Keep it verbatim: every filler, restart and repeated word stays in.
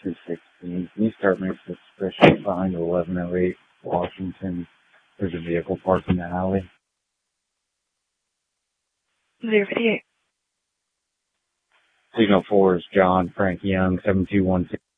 two sixteen. Can you start making suspicious behind eleven oh eight Washington? There's a vehicle parked in the alley. zero fifty-eight. Signal four is John Frank Young, seven two one six.